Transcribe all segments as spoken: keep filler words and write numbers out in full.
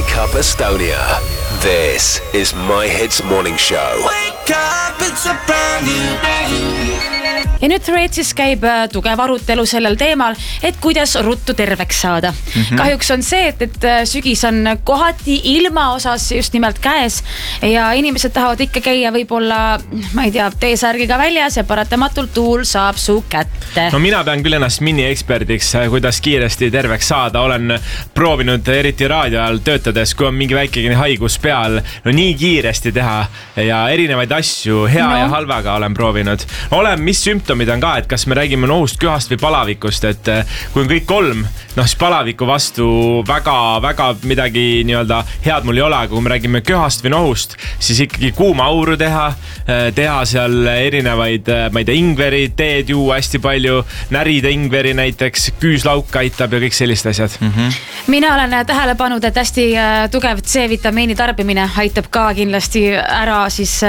Wake Up Estonia. This is My Hits Morning Show. Wake up, it's a brand new day. Ja nüüd Threadsis käib tugev arutelu sellel teemal, et kuidas ruttu terveks saada. Mm-hmm. Kahjuks on see, et, et sügis on kohati ilma osas just nimelt käes ja inimesed tahavad ikka käia võib-olla, ma ei tea, T-särgiga väljas ja paratamatult tuul saab su kätte. No mina pean küll ennast mini-eksperdiks, kuidas kiiresti terveks saada. Olen proovinud eriti raadio ajal töötades, kui on mingi väikegi haigus peal, no nii kiiresti teha ja erinevaid asju hea no. ja halvaga olen proovinud. Olen, mis sümptomid on ka, et kas me räägime nohust, köhast või palavikust, et kui on kõik kolm, noh siis palaviku vastu väga, väga midagi nii-öelda head mul ei ole, kui me räägime köhast või nohust, siis ikkagi kuuma auru teha, teha seal erinevaid, ma ei tea, ingveri, teed juua hästi palju, närida ingveri näiteks, küüslauk aitab ja kõik sellised asjad. Mm-hmm. Mina olen tähele pannud, et hästi tugev C-vitamiini tarbimine aitab ka kindlasti ära siis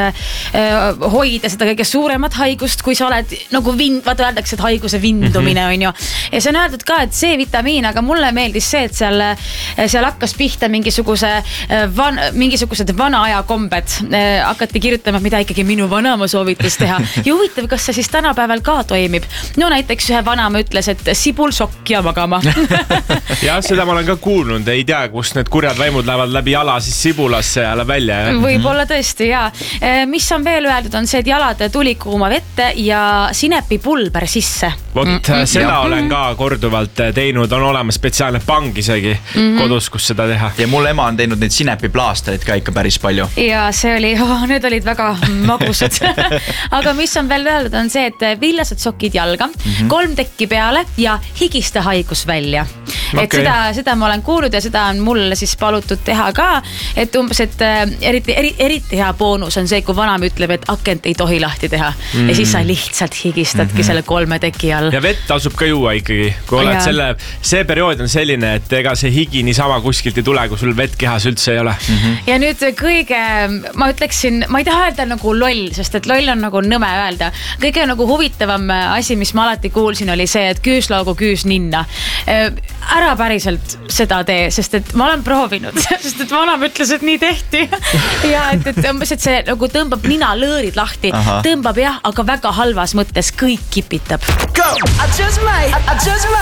hoida seda kõige suuremat haigust, kui sa oled nagu vind, vaata öeldakse, et haiguse vindumine mm-hmm. on ju. Ja see on öeldud ka, et C-vitamiin, aga mulle meeldis see, et seal, seal hakkas pihta mingisuguse van, mingisugused vana aja kombed. Hakati kirjutama, mida ikkagi minu vanama soovitas teha. Ja huvitav, kas see siis tänapäeval ka toimib. No näiteks ühe vanama ütles, et sibul sokk ja magama. Ja seda ma olen ka kuulnud, ei tea, kust need kurjad vaimud lähevad läbi jala siis sibulasse ja läheb välja. Ja? Võib-olla tõesti, jaa. Mis on veel öeldud, on see, et jalad tuli kuuma vette ja sinepipulber sisse. Vot mm-hmm. seda olen ka korduvalt teinud, on olemas spetsiaalne pang isegi mm-hmm. kodus, kus seda teha. Ja mul ema on teinud neid sinepiplaasterid ka ikka päris palju. Ja see oli, oh, need olid väga magusad. Aga mis on veel öeldud, on see, et villased sokid jalga, mm-hmm. kolm tekki peale ja higiste haigus välja. Okay. Et seda, seda ma olen kuulnud ja seda on mulle siis palutud teha ka, et umbes, et eriti, eri, eriti hea boonus on see, kui vanam ütleb, et akent ei tohi lahti teha mm-hmm. ja siis sa lihtsalt higistadki mm-hmm. selle kolme teki all. Ja vett tasub ka juua ikkagi, kui oled ja. selle, see periood on selline, et ega see higi niisama kuskilt ei tule, kui sul vett kehas üldse ei ole. Mm-hmm. Ja nüüd kõige, ma ütleksin, ma ei taha öelda nagu loll, sest et loll on nagu nõme öelda. Kõige nagu huvitavam asi, mis ma alati kuulsin, oli see, et küüslaugu küüs ninna. Ära päriselt seda tee, sest et ma olen proovinud, sest et vanam ütles, et nii tehti. Ja et, et, et see nagu tõmbab nina lõõrid lahti, Aha. tõmbab jah, aga väga halvas mõttes kõik kipitab. Go! I just might, I just might.